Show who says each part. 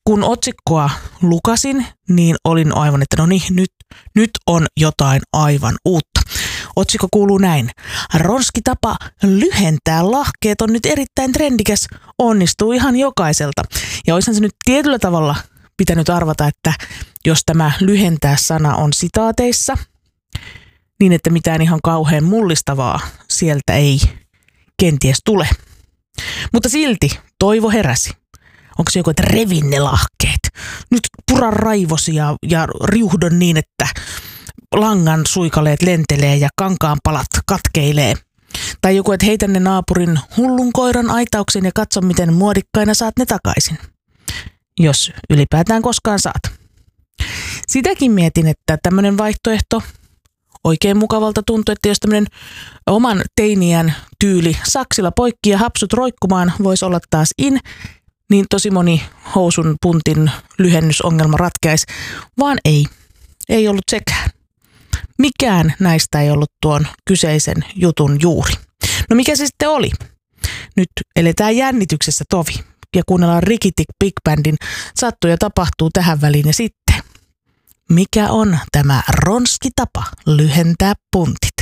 Speaker 1: kun otsikkoa lukasin, niin olin aivan, että no niin, nyt on jotain aivan uutta. Otsikko kuuluu näin. Ronski tapa lyhentää lahkeet on nyt erittäin trendikäs, onnistuu ihan jokaiselta. Ja olisihan se nyt tietyllä tavalla pitänyt arvata, että jos tämä lyhentää sana on sitaateissa, niin että mitään ihan kauhean mullistavaa sieltä ei kenties tule. Mutta silti toivo heräsi. Onko se joku, että revin ne lahkeet? Nyt pura raivosi ja riuhdon niin, että langan suikaleet lentelee ja kankaan palat katkeilee. Tai joku, että heitä ne naapurin hullun koiran aitauksen ja katso, miten muodikkaina saat ne takaisin. Jos ylipäätään koskaan saat. Sitäkin mietin, että tämmöinen vaihtoehto oikein mukavalta tuntuu, että jos tämmöinen oman teiniän tyyli saksilla poikki ja hapsut roikkumaan voisi olla taas in, niin tosi moni housun puntin lyhennysongelma ratkeaisi, vaan ei ollut sekään. Mikään näistä ei ollut tuon kyseisen jutun juuri. No mikä se sitten oli? Nyt eletään jännityksessä tovi ja kuunnellaan Rikitik Big Bandin Sattuu ja tapahtuu tähän väliin ja sitten. Mikä on tämä ronski tapa lyhentää puntit?